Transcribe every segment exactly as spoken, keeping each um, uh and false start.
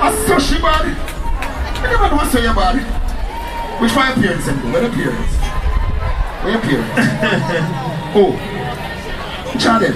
I saw she bad. I never know say your bad. Which my appearance and where the appearance? Where appearance? Oh. Charlie.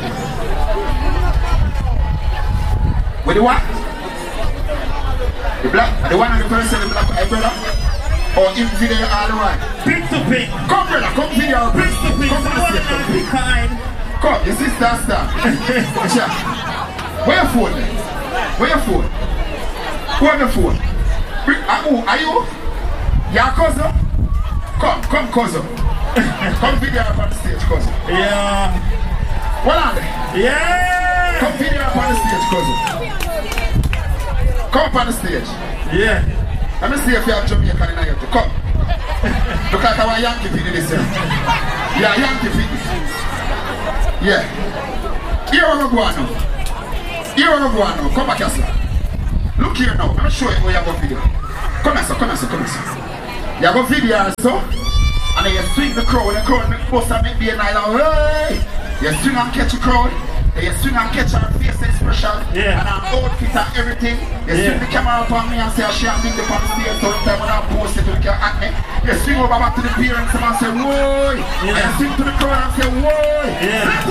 With the what? The black, the one and the person, the black eye brother? Or in video all the way? Pink to pink. Come brother, come video. Pink to pink. Come to the stage. Come, be kind. come your sister star. Where your phone? Where your phone? Who have your phone? Uh, who are you? Your cousin? Come, come cousin. Come video up on the stage, cousin. Yeah. What are they? Yeah. Come video up on the stage, cousin. Come up on the stage. Yeah. Let me see if you have Jamaican in here too. Come. Look like our Yankee video this year. Yeah, Yankee video. Yeah. Here we go now. Here we go now. Come back here, sir. Look here now. Let me show you where you have a video. Come here, sir. Come here, sir. Come here, sir. You have a video also. And then you swing the crowd. The crowd make most of it be a night. Hey! You swing and catch the crowd. You swing and catch our face expression. Yeah. And our outfit and everything. You Yeah. swing the camera up on me and say, I shall bring the on the stage. So time when I post it, you can at me. You swing over back to the parents and say, whoa. Yeah. And you swing to the crowd and say, whoa. Yeah.